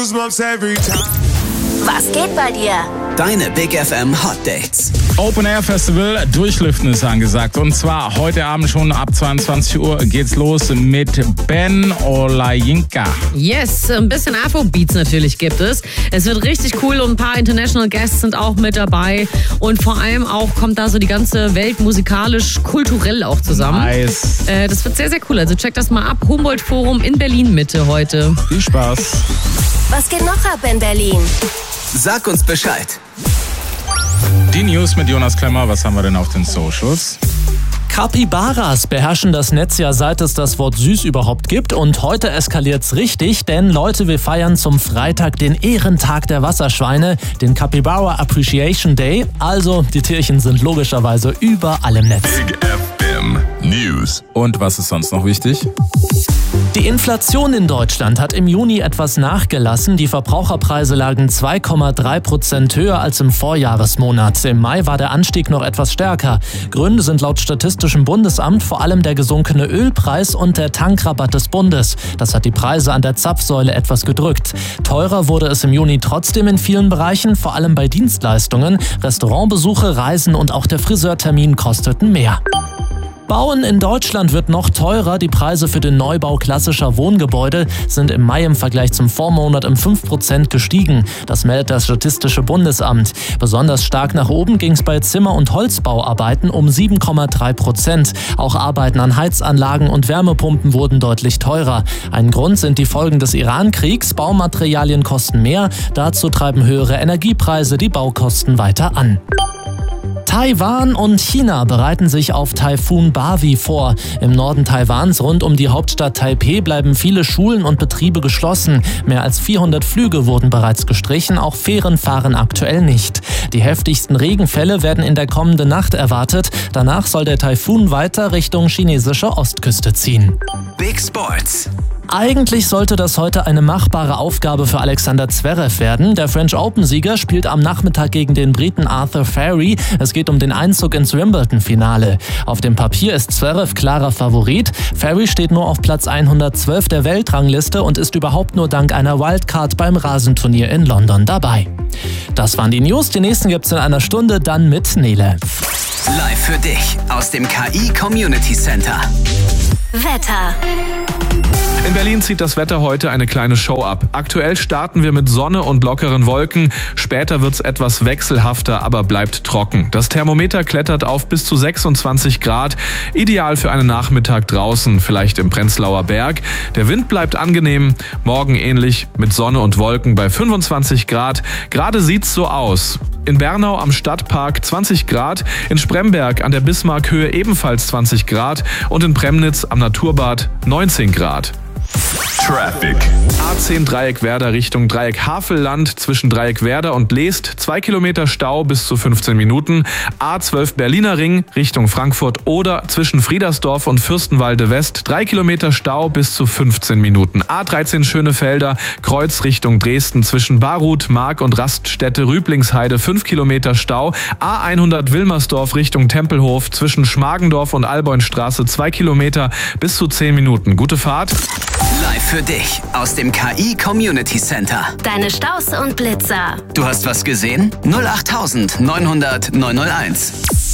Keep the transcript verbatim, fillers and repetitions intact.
Was geht bei dir? Deine Big F M Hot Dates. Open Air Festival Durchlüften ist angesagt. Und zwar heute Abend schon ab zweiundzwanzig Uhr geht's los mit Ben Olayinka. Yes, ein bisschen Afrobeats natürlich gibt es. Es wird richtig cool und ein paar International Guests sind auch mit dabei. Und vor allem auch kommt da so die ganze Welt musikalisch, kulturell auch zusammen. Nice. Äh, das wird sehr, sehr cool. Also checkt das mal ab. Humboldt Forum in Berlin Mitte heute. Viel Spaß. Was geht noch ab in Berlin? Sag uns Bescheid. Die News mit Jonas Klemmer. Was haben wir denn auf den Socials? Capybaras beherrschen das Netz ja, seit es das Wort süß überhaupt gibt. Und heute eskaliert's richtig, denn Leute, wir feiern zum Freitag den Ehrentag der Wasserschweine, den Capybara Appreciation Day. Also, die Tierchen sind logischerweise überall im Netz. Big F M News. Und was ist sonst noch wichtig? Die Inflation in Deutschland hat im Juni etwas nachgelassen. Die Verbraucherpreise lagen zwei Komma drei Prozent höher als im Vorjahresmonat. Im Mai war der Anstieg noch etwas stärker. Gründe sind laut Statistischem Bundesamt vor allem der gesunkene Ölpreis und der Tankrabatt des Bundes. Das hat die Preise an der Zapfsäule etwas gedrückt. Teurer wurde es im Juni trotzdem in vielen Bereichen, vor allem bei Dienstleistungen. Restaurantbesuche, Reisen und auch der Friseurtermin kosteten mehr. Bauen in Deutschland wird noch teurer. Die Preise für den Neubau klassischer Wohngebäude sind im Mai im Vergleich zum Vormonat um fünf Prozent gestiegen. Das meldet das Statistische Bundesamt. Besonders stark nach oben ging es bei Zimmer- und Holzbauarbeiten um sieben Komma drei Prozent. Auch Arbeiten an Heizanlagen und Wärmepumpen wurden deutlich teurer. Ein Grund sind die Folgen des Iran-Kriegs. Baumaterialien kosten mehr. Dazu treiben höhere Energiepreise die Baukosten weiter an. Taiwan und China bereiten sich auf Taifun Bavi vor. Im Norden Taiwans rund um die Hauptstadt Taipeh bleiben viele Schulen und Betriebe geschlossen. Mehr als vierhundert Flüge wurden bereits gestrichen, auch Fähren fahren aktuell nicht. Die heftigsten Regenfälle werden in der kommenden Nacht erwartet. Danach soll der Taifun weiter Richtung chinesische Ostküste ziehen. Big Sports. Eigentlich sollte das heute eine machbare Aufgabe für Alexander Zverev werden. Der French Open-Sieger spielt am Nachmittag gegen den Briten Arthur Furry. Es geht um den Einzug ins Wimbledon-Finale. Auf dem Papier ist Zverev klarer Favorit. Furry steht nur auf Platz hundertzwölf der Weltrangliste und ist überhaupt nur dank einer Wildcard beim Rasenturnier in London dabei. Das waren die News. Die nächsten gibt's in einer Stunde, dann mit Nele. Live für dich aus dem K I Community Center. Wetter. In Berlin zieht das Wetter heute eine kleine Show ab. Aktuell starten wir mit Sonne und lockeren Wolken. Später wird's etwas wechselhafter, aber bleibt trocken. Das Thermometer klettert auf bis zu sechsundzwanzig Grad. Ideal für einen Nachmittag draußen, vielleicht im Prenzlauer Berg. Der Wind bleibt angenehm. Morgen ähnlich mit Sonne und Wolken bei fünfundzwanzig Grad. Gerade sieht's so aus. In Bernau am Stadtpark zwanzig Grad, in Spremberg an der Bismarckhöhe ebenfalls zwanzig Grad und in Premnitz am Naturbad neunzehn Grad. Traffic. A zehn Dreieck Werder Richtung Dreieck Havelland zwischen Dreieck Werder und Leest. zwei Kilometer Stau bis zu fünfzehn Minuten. A zwölf Berliner Ring Richtung Frankfurt oder zwischen Friedersdorf und Fürstenwalde West. drei Kilometer Stau bis zu fünfzehn Minuten. A dreizehn Schönefelder Kreuz Richtung Dresden zwischen Baruth, Mark und Raststätte Rüblingsheide. fünf Kilometer Stau. A hundert Wilmersdorf Richtung Tempelhof zwischen Schmargendorf und Alboinstraße. zwei Kilometer bis zu zehn Minuten. Gute Fahrt. Live für dich aus dem K I Community Center. Deine Staus und Blitzer. Du hast was gesehen? null acht neunhundert neunhunderteins.